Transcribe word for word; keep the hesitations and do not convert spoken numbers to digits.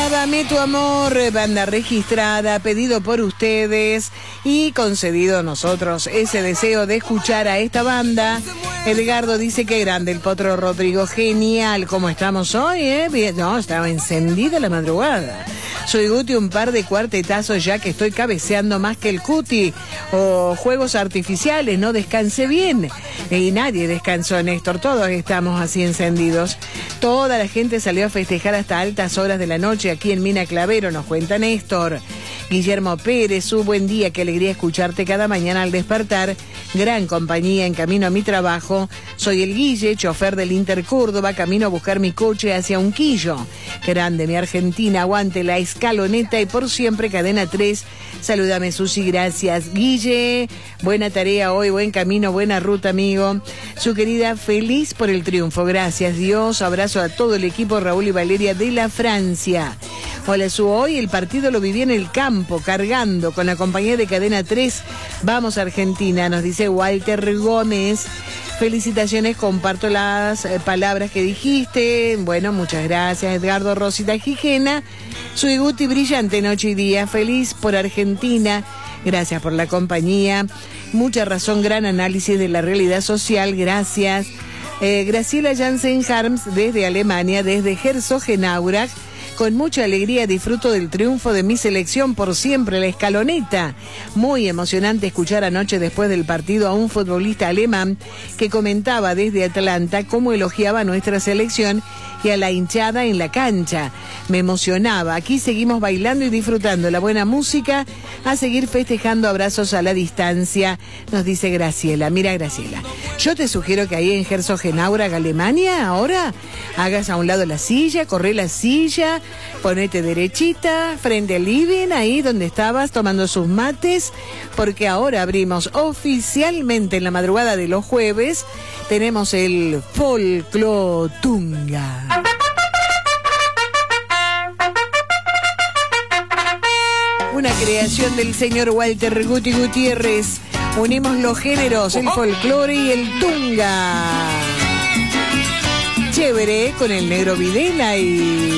Dame tu amor, banda registrada, pedido por ustedes y concedido a nosotros ese deseo de escuchar a esta banda. Edgardo dice que grande el Potro Rodrigo, genial, ¿cómo estamos hoy? Eh? Bien. No, estaba encendida la madrugada. Soy Guti, un par de cuartetazos ya que estoy cabeceando más que el Cuti. O juegos artificiales, no descanse bien. Y nadie descansó, Néstor, todos estamos así encendidos. Toda la gente salió a festejar hasta altas horas de la noche aquí en Mina Clavero, nos cuenta Néstor. Guillermo Pérez, su buen día, qué alegría escucharte cada mañana al despertar. Gran compañía en camino a mi trabajo. Soy el Guille, chofer del Inter Córdoba, camino a buscar mi coche hacia Unquillo. Grande mi Argentina, aguante la escaloneta y por siempre Cadena tres. Salúdame, Susi, gracias. Guille, buena tarea hoy, buen camino, buena ruta, amigo. Su querida, feliz por el triunfo, gracias Dios. Abrazo a todo el equipo, Raúl y Valeria de la Francia. Hola, Su, hoy el partido lo viví en el campo, cargando con la compañía de Cadena tres. Vamos Argentina, nos dice Walter Gómez. Felicitaciones, comparto las eh, palabras que dijiste. Bueno, muchas gracias, Edgardo Rosita Gijena. Soy Guti, brillante noche y día, feliz por Argentina. Gracias por la compañía. Mucha razón, gran análisis de la realidad social, gracias. Eh, Graciela Jansen Harms desde Alemania, desde Herzogenaurach. Con mucha alegría disfruto del triunfo de mi selección por siempre, la escaloneta. Muy emocionante escuchar anoche después del partido a un futbolista alemán que comentaba desde Atlanta cómo elogiaba a nuestra selección y a la hinchada en la cancha. Me emocionaba. Aquí seguimos bailando y disfrutando la buena música, a seguir festejando, abrazos a la distancia, nos dice Graciela. Mira, Graciela, yo te sugiero que ahí en Herzogenaurach, Alemania, ahora hagas a un lado la silla, corre la silla, ponete derechita frente al living, ahí donde estabas tomando sus mates, porque ahora abrimos oficialmente en la madrugada de los jueves, tenemos el Folclotunga. Una creación del señor Walter Guti Gutiérrez. Unimos los géneros, el folclore y el tunga. Chévere, con el negro Videla y...